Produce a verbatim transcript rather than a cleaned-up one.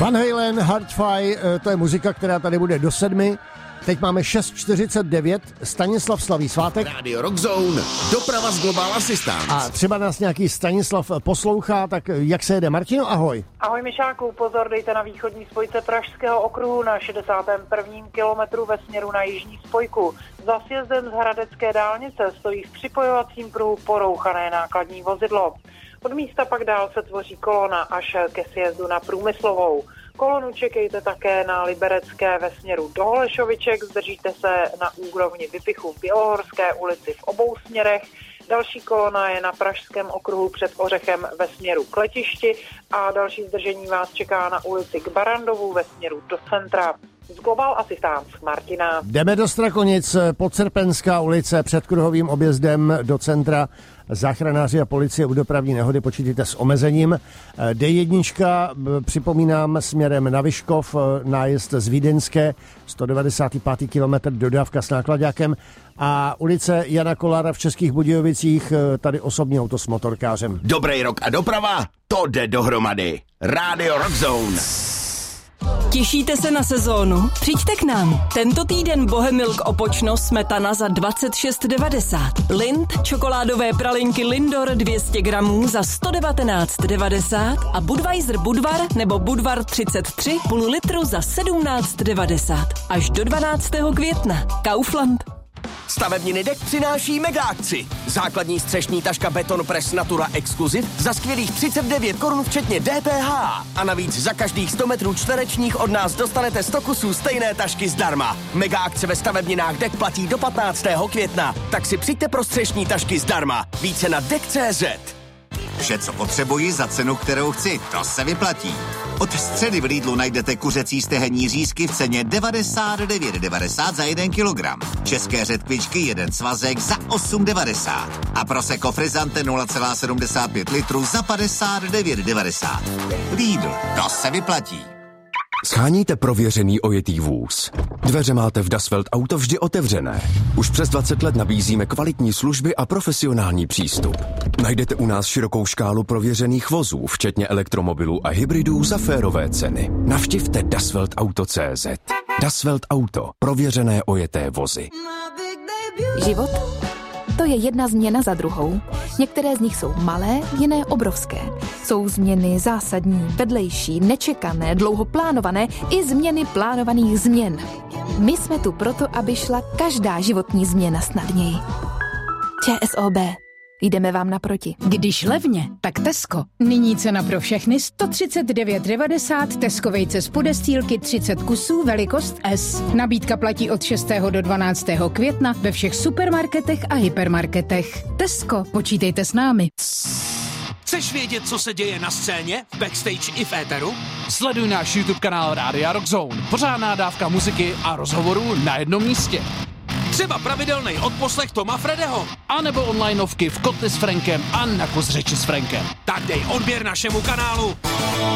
Van Halen, Hardfire, to je muzika, která tady bude do sedmi. Teď máme šest čtyřicet devět, Stanislav slaví svátek. Radio Rock Zone, doprava z Global Assistance. A třeba nás nějaký Stanislav poslouchá, tak jak se jede? Martino, ahoj. Ahoj Mišáku, pozor, dejte na východní spojce Pražského okruhu na šedesátém prvním kilometru ve směru na jižní spojku. Za sjezdem z Hradecké dálnice stojí v připojovacím pruhu porouchané nákladní vozidlo. Od místa pak dál se tvoří kolona až ke sjezdu na Průmyslovou. Kolonu čekejte také na Liberecké ve směru do Holešoviček, zdržíte se na úrovni Vypichu v Bělohorské ulici v obou směrech. Další kolona je na Pražském okruhu před Ořechem ve směru k letišti a další zdržení vás čeká na ulici k Barandovu ve směru do centra. Z Global Assistance Martina. Jdeme do Strakonic, Podserpenská ulice před kruhovým objezdem do centra. Záchranáři a policie u dopravní nehody počítejte s omezením. D jedna, připomínám, směrem na Vyškov, nájezd z Vídeňské, sto devadesátý pátý kilometr, dodávka s náklaďákem. A ulice Jana Kolára v Českých Budějovicích, tady osobní auto s motorkářem. Dobrý rok a doprava, to jde dohromady. Radio Rock Zone. Těšíte se na sezónu? Přijďte k nám. Tento týden Bohemilk Opočno smetana za dvacet šest devadesát. Lind čokoládové pralinky Lindor dvě stě gramů za sto devatenáct devadesát a Budweiser Budvar nebo Budvar třicet tři půl litru za sedmnáct devadesát. Až do dvanáctého května. Kaufland. Stavebniny Dek přináší mega akci. Základní střešní taška Beton Press Natura Exclusive za skvělých třicet devět korun včetně D P H. A navíc za každých sto metrů čtverečních od nás dostanete sto kusů stejné tašky zdarma. Mega akce ve stavebninách Dek platí do patnáctého května. Tak si přijďte pro střešní tašky zdarma. Více na dek tečka cé zet. Vše, co potřebuji za cenu, kterou chci, to se vyplatí. Od středy v Lidlu najdete kuřecí stehenní řízky v ceně devadesát devět devadesát za jeden kilogram. České řetkvičky jeden svazek za osm devadesát. A Prosecco Frizzante nula celá sedmdesát pět litru za padesát devět devadesát. Lidl, to se vyplatí. Sháníte prověřený ojetý vůz? Dveře máte v Dasvelt Auto vždy otevřené. Už přes dvacet let nabízíme kvalitní služby a profesionální přístup. Najdete u nás širokou škálu prověřených vozů, včetně elektromobilů a hybridů za férové ceny. Navštivte dasvelt auto tečka cé zet. Dasvelt Auto. Prověřené ojeté vozy. Život? To je jedna změna za druhou. Některé z nich jsou malé, jiné obrovské. Jsou změny zásadní, vedlejší, nečekané, dlouho plánované i změny plánovaných změn. My jsme tu proto, aby šla každá životní změna snadněji. ČSOB. Jdeme vám naproti. Když levně, tak Tesco. Nyní cena pro všechny sto třicet devět devadesát, Tesco vejce z podestýlky třicet kusů, velikost S. Nabídka platí od šestého do dvanáctého května ve všech supermarketech a hypermarketech. Tesco, počítejte s námi. Chceš vědět, co se děje na scéně, v backstage i v éteru? Sleduj náš YouTube kanál Rádia Rock Zone. Pořádná dávka muziky a rozhovorů na jednom místě. Třeba pravidelný odposlech Toma Fredeho. A nebo onlineovky v Kotli s Frankem a na kus řeči s Frankem. Tak dej odběr našemu kanálu.